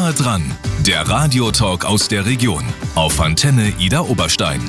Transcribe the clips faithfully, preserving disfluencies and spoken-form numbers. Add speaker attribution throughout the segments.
Speaker 1: Nahe dran, der Radiotalk aus der Region auf Antenne Ida Oberstein.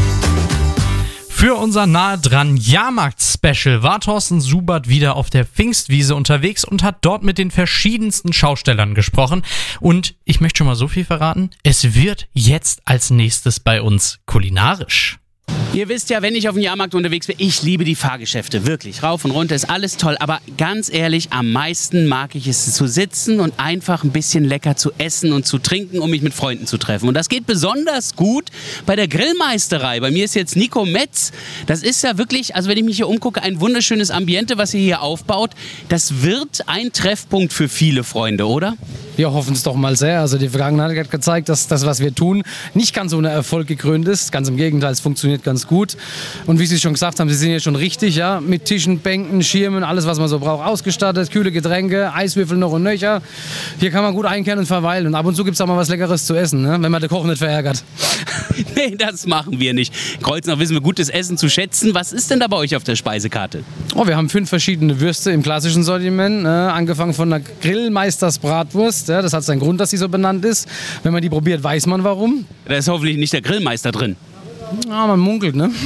Speaker 2: Für unser Nahe dran Jahrmarkt-Special war Thorsten Subert wieder auf der Pfingstwiese unterwegs und hat dort mit den verschiedensten Schaustellern gesprochen. Und ich möchte schon mal so viel verraten, es wird jetzt als nächstes bei uns kulinarisch.
Speaker 3: Ihr wisst ja, wenn ich auf dem Jahrmarkt unterwegs bin, ich liebe die Fahrgeschäfte, wirklich. Rauf und runter ist alles toll, aber ganz ehrlich, am meisten mag ich es zu sitzen und einfach ein bisschen lecker zu essen und zu trinken, um mich mit Freunden zu treffen. Und das geht besonders gut bei der Grillmeisterei. Bei mir ist jetzt Nico Metz. Das ist ja wirklich, also wenn ich mich hier umgucke, ein wunderschönes Ambiente, was ihr hier aufbaut. Das wird ein Treffpunkt für viele Freunde, oder?
Speaker 4: Wir hoffen es doch mal sehr. Also die Vergangenheit hat gezeigt, dass das, was wir tun, nicht ganz ohne Erfolg gekrönt ist. Ganz im Gegenteil, es funktioniert ganz gut. Und wie Sie schon gesagt haben, Sie sind ja schon richtig, ja, mit Tischen, Bänken, Schirmen, alles, was man so braucht, ausgestattet, kühle Getränke, Eiswürfel noch und nöcher. Hier kann man gut einkehren und verweilen. Und ab und zu gibt es auch mal was Leckeres zu essen, ne? Wenn man den Koch nicht verärgert.
Speaker 3: Nee, das machen wir nicht. Kreuznach wissen wir gutes Essen zu schätzen. Was ist denn da bei euch auf der Speisekarte?
Speaker 4: Oh, wir haben fünf verschiedene Würste im klassischen Sortiment, äh, angefangen von der Grillmeisters-Bratwurst. Ja, das hat seinen Grund, dass sie so benannt ist. Wenn man die probiert, weiß man warum.
Speaker 3: Da ist hoffentlich nicht der Grillmeister drin.
Speaker 4: Ja, man munkelt, ne?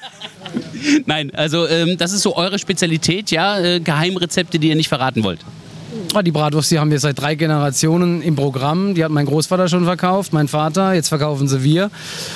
Speaker 3: Nein, also ähm, das ist so eure Spezialität, ja? Äh, Geheimrezepte, die ihr nicht verraten wollt.
Speaker 4: Die Bratwurst, die haben wir seit drei Generationen im Programm. Die hat mein Großvater schon verkauft, mein Vater, jetzt verkaufen sie wir.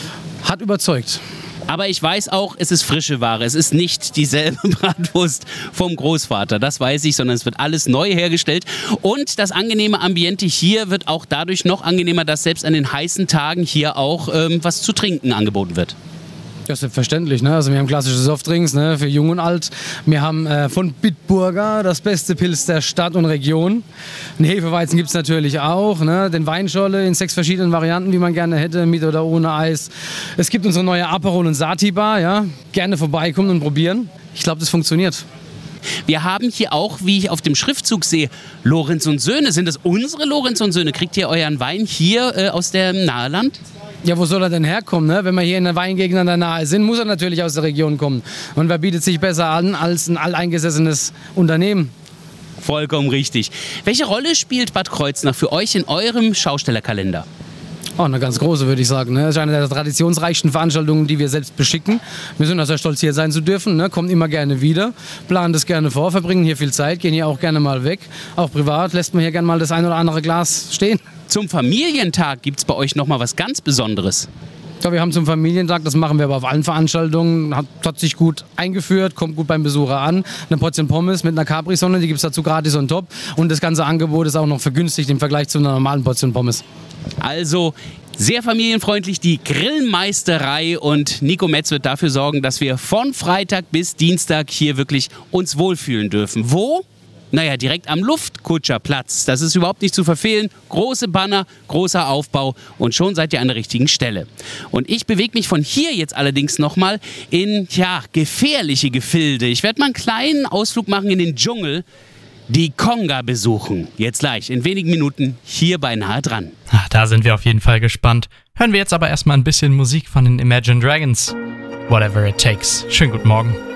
Speaker 4: Hat überzeugt.
Speaker 3: Aber ich weiß auch, es ist frische Ware. Es ist nicht dieselbe Bratwurst vom Großvater, das weiß ich, sondern es wird alles neu hergestellt. Und das angenehme Ambiente hier wird auch dadurch noch angenehmer, dass selbst an den heißen Tagen hier auch ähm, was zu trinken angeboten wird.
Speaker 4: Ja, selbstverständlich. Ne? Also wir haben klassische Softdrinks, ne, für Jung und Alt. Wir haben äh, von Bitburger das beste Pilz der Stadt und Region. Einen Hefeweizen gibt es natürlich auch. Ne? Den Weinscholle in sechs verschiedenen Varianten, wie man gerne hätte, mit oder ohne Eis. Es gibt unsere neue Aperol- und Sati-Bar. Ja? Gerne vorbeikommen und probieren. Ich glaube, das funktioniert.
Speaker 3: Wir haben hier auch, wie ich auf dem Schriftzug sehe, Lorenz und Söhne. Sind das unsere Lorenz und Söhne? Kriegt ihr euren Wein hier äh, aus dem Naheland?
Speaker 4: Ja, wo soll er denn herkommen? Ne? Wenn wir hier in der Weingegend an der Nahe sind, muss er natürlich aus der Region kommen. Und wer bietet sich besser an als ein alteingesessenes Unternehmen?
Speaker 3: Vollkommen richtig. Welche Rolle spielt Bad Kreuznach für euch in eurem Schaustellerkalender?
Speaker 4: Oh, eine ganz große, würde ich sagen. Ne? Das ist eine der traditionsreichsten Veranstaltungen, die wir selbst beschicken. Wir sind auch sehr stolz, hier sein zu dürfen. Ne? Kommen immer gerne wieder, planen das gerne vor, verbringen hier viel Zeit, gehen hier auch gerne mal weg. Auch privat lässt man hier gerne mal das ein oder andere Glas stehen.
Speaker 3: Zum Familientag gibt es bei euch nochmal was ganz Besonderes.
Speaker 4: Ja, wir haben zum Familientag, das machen wir aber auf allen Veranstaltungen, hat, hat sich gut eingeführt, kommt gut beim Besucher an. Eine Portion Pommes mit einer Capri-Sonne, die gibt es dazu gratis on top. Und das ganze Angebot ist auch noch vergünstigt im Vergleich zu einer normalen Portion Pommes.
Speaker 3: Also sehr familienfreundlich, die Grillmeisterei, und Nico Metz wird dafür sorgen, dass wir von Freitag bis Dienstag hier wirklich uns wohlfühlen dürfen. Wo? Naja, direkt am Luftkutscherplatz. Das ist überhaupt nicht zu verfehlen. Große Banner, großer Aufbau und schon seid ihr an der richtigen Stelle. Und ich bewege mich von hier jetzt allerdings nochmal in, ja, gefährliche Gefilde. Ich werde mal einen kleinen Ausflug machen in den Dschungel, die Konga besuchen. Jetzt gleich, in wenigen Minuten, hier bei Nahe dran.
Speaker 2: Ach, da sind wir auf jeden Fall gespannt. Hören wir jetzt aber erstmal ein bisschen Musik von den Imagine Dragons. Whatever it takes. Schönen guten Morgen.